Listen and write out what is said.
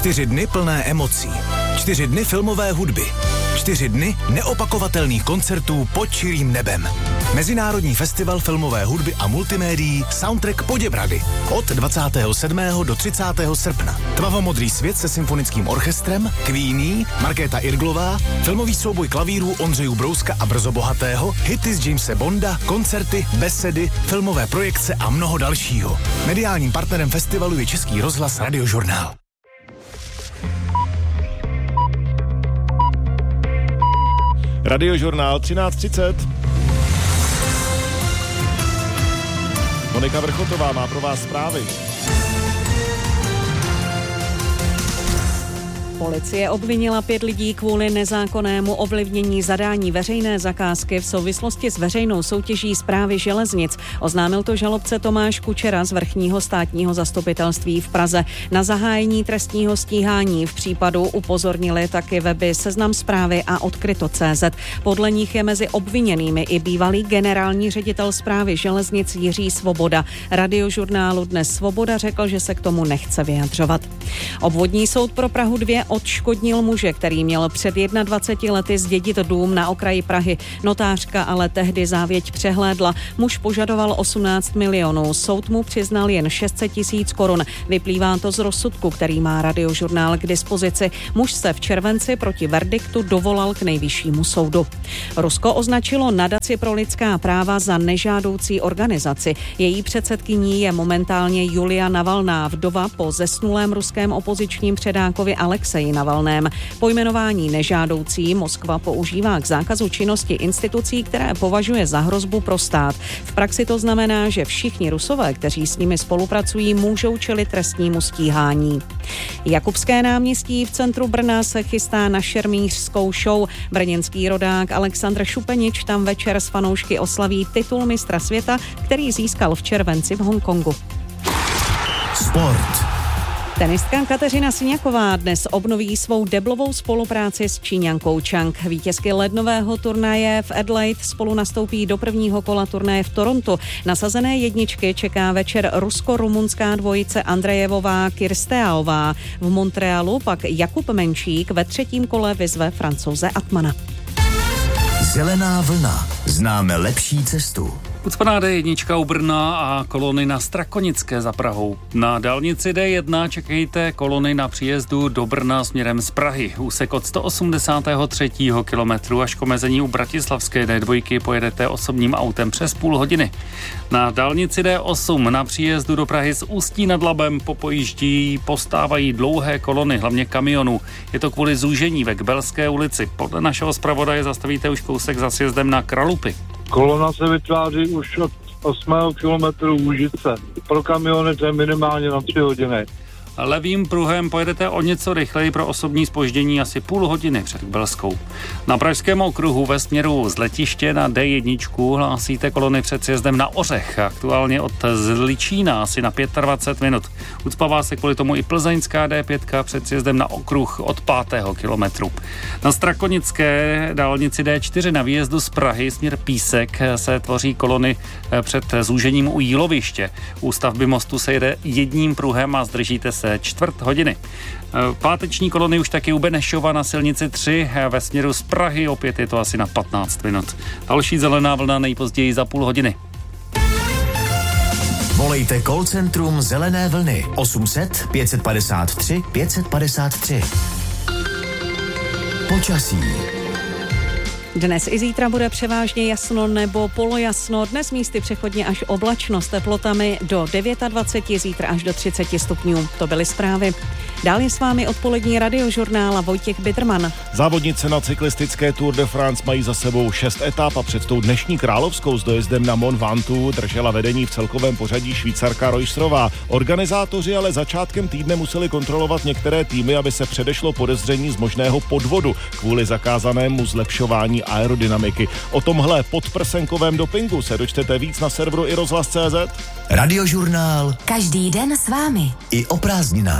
4 dny plné emocí. 4 dny filmové hudby. 4 dny neopakovatelných koncertů pod čirým nebem. Mezinárodní festival filmové hudby a multimédií Soundtrack Poděbrady. Od 27. do 30. srpna. Tmavomodrý svět se symfonickým orchestrem, Queenie, Markéta Irglová, filmový souboj klavírů Ondřejů Brouska a Brzo Bohatého, hity z Jamese Bonda, koncerty, besedy, filmové projekce a mnoho dalšího. Mediálním partnerem festivalu je Český rozhlas Radiožurnál. Radiožurnál 13:30. Monika Vrchotová má pro vás zprávy. Policie obvinila 5 lidí kvůli nezákonnému ovlivnění zadání veřejné zakázky v souvislosti s veřejnou soutěží Správy železnic. Oznámil to žalobce Tomáš Kučera z Vrchního státního zastupitelství v Praze. Na zahájení trestního stíhání v případu upozornili taky weby Seznam Zprávy a Odkryto.cz. Podle nich je mezi obviněnými i bývalý generální ředitel Správy železnic Jiří Svoboda. Radiožurnálu Dnes Svoboda řekl, že se k tomu nechce vyjadřovat. Obvodní soud pro Prahu 2 odškodnil muže, který měl před 21 lety zdědit dům na okraji Prahy. Notářka ale tehdy závěť přehlédla. Muž požadoval 18 milionů. Soud mu přiznal jen 600 000 korun. Vyplývá to z rozsudku, který má Radiožurnál k dispozici. Muž se v červenci proti verdiktu dovolal k nejvyššímu soudu. Rusko označilo Nadaci pro lidská práva za nežádoucí organizaci. Její předsedkyní je momentálně Julia Navalná, vdova po zesnulém ruském opozičním předákovi Alexeji Navalném. Pojmenování nežádoucí Moskva používá k zákazu činnosti institucí, které považuje za hrozbu pro stát. V praxi to znamená, že všichni Rusové, kteří s nimi spolupracují, můžou čelit trestnímu stíhání. Jakubské náměstí v centru Brna se chystá na šermířskou show. Brněnský rodák Alexandr Šupenič tam večer s fanoušky oslaví titul mistra světa, který získal v červenci v Hongkongu. Sport. Tenistka Kateřina Siniaková dnes obnoví svou deblovou spolupráci s Číňankou Chang. Vítězky lednového turnaje v Adelaide spolu nastoupí do prvního kola turnaje v Torontu. Nasazené jedničky čeká večer rusko-rumunská dvojice Andrejevová Kirsteaová. V Montrealu pak Jakub Menšík ve třetím kole vyzve Francouze Atmana. Zelená vlna. Známe lepší cestu. Ucpaná D1 u Brna a kolony na Strakonické za Prahou. Na dálnici D1 čekejte kolony na příjezdu do Brna směrem z Prahy. Úsek od 183. kilometru až k omezení u Bratislavské D2 pojedete osobním autem přes půl hodiny. Na dálnici D8 na příjezdu do Prahy z Ústí nad Labem postávají dlouhé kolony, hlavně kamionů. Je to kvůli zúžení ve Kbelské ulici. Podle našeho zpravodaje zastavíte už kousek za sjezdem na Kralupy. Kolona se vytváří už od 8. kilometru Łužice. Pro kamiony to je minimálně na 3 hodiny. Levým pruhem pojedete o něco rychleji, pro osobní zpoždění asi půl hodiny před Kbelskou. Na Pražském okruhu ve směru z letiště na D1 hlásíte kolony před sjezdem na Ořech, aktuálně od Zličína asi na 25 minut. Ucpává se kvůli tomu i plzeňská D5 před sjezdem na okruh od 5. kilometru. Na Strakonické dálnici D4 na výjezdu z Prahy směr Písek se tvoří kolony před zúžením u Jíloviště. U stavby mostu se jede jedním pruhem a zdržíte se čtvrt hodiny. Páteční kolony už taky u Benešova na silnici 3 ve směru z Prahy, opět je to asi na 15 minut. Další zelená vlna nejpozději za půl hodiny. Volejte call centrum Zelené vlny 800 553 553. Počasí. Dnes i zítra bude převážně jasno nebo polojasno. Dnes místy přechodně až oblačno s teplotami do 29, zítra až do 30 stupňů. To byly zprávy. Dál je s vámi odpolední Radiožurnál a Vojtěch Biderman. Závodnice na cyklistické Tour de France mají za sebou 6 etap a před tou dnešní královskou s dojezdem na Mont Ventoux držela vedení v celkovém pořadí Švýcarka Reusserová. Organizátoři ale začátkem týdne museli kontrolovat některé týmy, aby se předešlo podezření z možného podvodu kvůli zakázanému zlepšování aerodynamiky. O tomhle podprsenkovém dopingu se dočtete víc na serveru iRozhlas.cz. Radiožurnál. Každý den s vámi. I o prázdninách.